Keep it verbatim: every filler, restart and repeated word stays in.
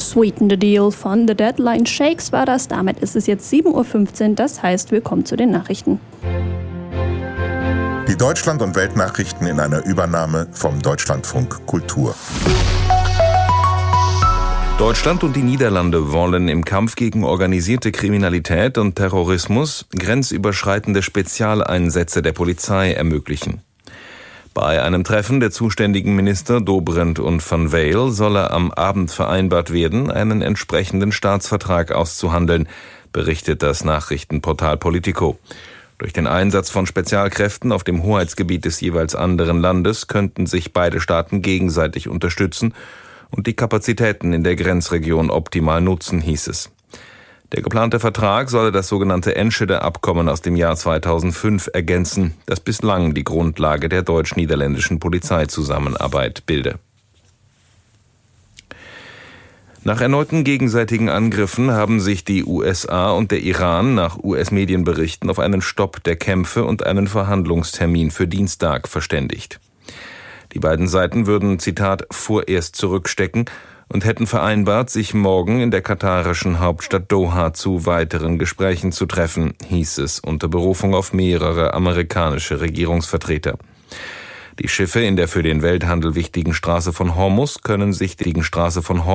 Sweeten the Deal von The Deadline Shakes war das. Damit ist es jetzt sieben Uhr fünfzehn, das heißt, wir kommen zu den Nachrichten. Die Deutschland- und Weltnachrichten in einer Übernahme vom Deutschlandfunk Kultur. Deutschland und die Niederlande wollen im Kampf gegen organisierte Kriminalität und Terrorismus grenzüberschreitende Spezialeinsätze der Polizei ermöglichen. Bei einem Treffen der zuständigen Minister Dobrindt und Van Wijl solle am Abend vereinbart werden, einen entsprechenden Staatsvertrag auszuhandeln, berichtet das Nachrichtenportal Politico. Durch den Einsatz von Spezialkräften auf dem Hoheitsgebiet des jeweils anderen Landes könnten sich beide Staaten gegenseitig unterstützen und die Kapazitäten in der Grenzregion optimal nutzen, hieß es. Der geplante Vertrag solle das sogenannte Enschede-Abkommen aus dem Jahr zweitausendfünf ergänzen, das bislang die Grundlage der deutsch-niederländischen Polizeizusammenarbeit bilde. Nach erneuten gegenseitigen Angriffen haben sich die U S A und der Iran nach U S-Medienberichten auf einen Stopp der Kämpfe und einen Verhandlungstermin für Dienstag verständigt. Die beiden Seiten würden, Zitat, vorerst zurückstecken und hätten vereinbart, sich morgen in der katarischen Hauptstadt Doha zu weiteren Gesprächen zu treffen, hieß es unter Berufung auf mehrere amerikanische Regierungsvertreter. Die Schiffe in der für den Welthandel wichtigen Straße von Hormuz können sich die Straße von Hormuz